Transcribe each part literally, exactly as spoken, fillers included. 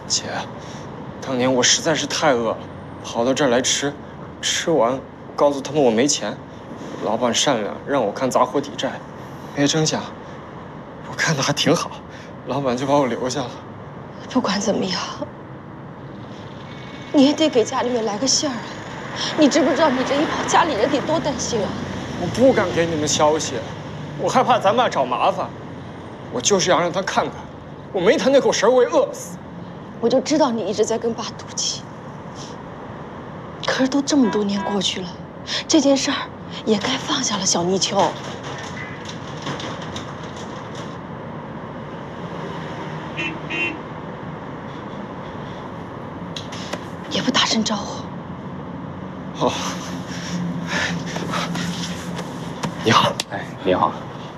姐，当年我实在是太饿了，跑到这儿来吃，吃完告诉他们我没钱，老板善良，让我看杂货抵债，没成想，我看的还挺好，老板就把我留下了。 不管怎么样，你也得给家里面来个信儿啊！你知不知道你这一跑，家里人得多担心啊？ 我不敢给你们消息，我害怕咱爸找麻烦，我就是要让他看看，我没他那口食我也饿不死。 我就知道你一直在跟爸赌气，可是都这么多年过去了，这件事儿也该放下了。小泥鳅，也不打声招呼。 哦，你好， 哎，你好。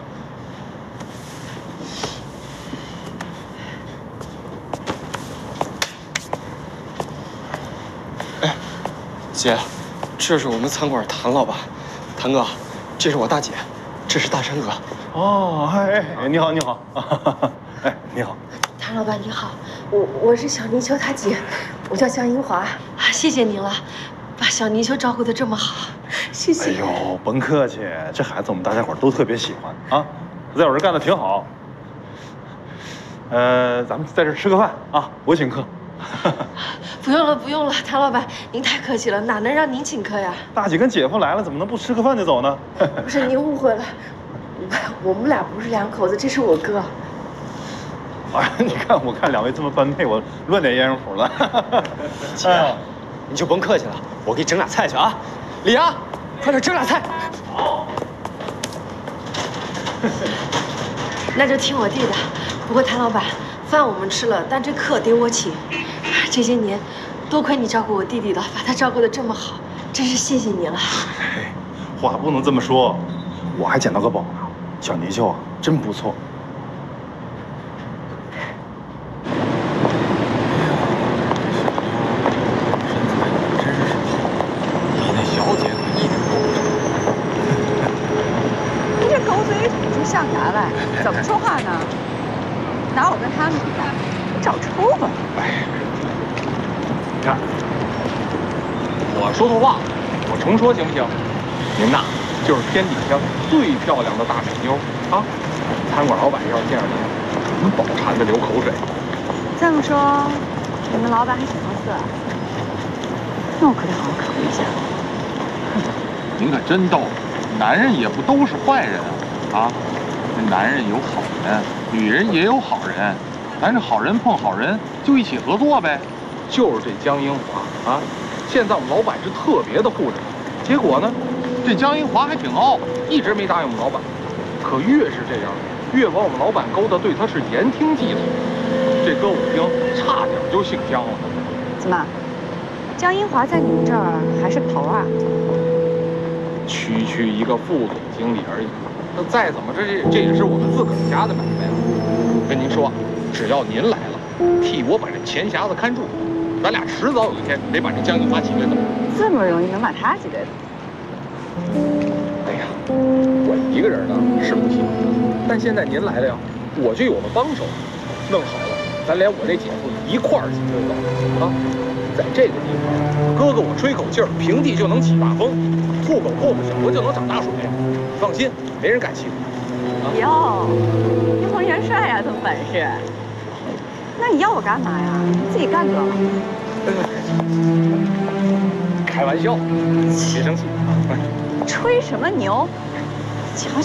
哎，姐，这是我们餐馆谭老板，谭哥，这是我大姐，这是大山哥。 哦，哎哎，你好，你好，哎，你好， 谭老板你好，我我是小泥鳅她姐，我叫江英华，啊，谢谢您了，把小泥鳅照顾得这么好，谢谢。 哎呦，甭客气，这孩子我们大家伙都特别喜欢啊，在我这干得挺好。呃，咱们在这吃个饭啊，我请客。 不用了，不用了，谭老板，您太客气了，哪能让您请客呀？ 大姐跟姐夫来了，怎么能不吃个饭就走呢？ 不是，您误会了，我们俩不是两口子，这是我哥。 哎，你看，我看两位这么般配，我乱点鸳鸯谱了。 姐，你就甭客气了，我给你整俩菜去啊。李阳，快点整俩菜。好。 那就听我弟的。不过谭老板，饭我们吃了，但这客得我请。这些年，多亏你照顾我弟弟了，把他照顾得这么好，真是谢谢你了。 哎，话不能这么说，我还捡到个宝呢，小泥鳅啊，真不错。 上牙来，怎么说话呢？拿我跟他们比较，你找抽吧！ 哎，你看，我说错话了，我重说行不行？您呐，就是天底下最漂亮的大美妞啊！餐馆老板要是见着您，准饱馋的流口水。 这么说，你们老板还挺好色啊？那我可得好好考虑一下。 您可真逗，男人也不都是坏人啊！啊。男人有好人，女人也有好人，咱这好人碰好人就一起合作呗。就是这江英华啊，现在我们老板是特别的护着他，结果呢，这江英华还挺傲，一直没答应我们老板。可越是这样，越把我们老板勾搭对他是言听计从。这歌舞厅差点就姓江了。 怎么，江英华在你们这儿还是头啊？ 区区一个副总经理而已。那再怎么这这也是我们自个儿家的买卖啊！跟您说，只要您来了，替我把这钱匣子看住，咱俩迟早有一天得把这江英华挤兑走。 这么容易能把他挤兑走？ 哎呀，我一个人呢是不行，但现在您来了呀，我就有了帮手。弄好了，咱连我这姐夫一块儿挤兑走啊！在这个地方，哥哥我吹口气儿，平地就能起大风；吐口唾沫，小河就能长大水。放心，没人敢欺负你。 哟，你好元帅呀，这么本事。那你要我干嘛呀？你自己干得了。 开玩笑，别生气。 吹什么牛？瞧瞧。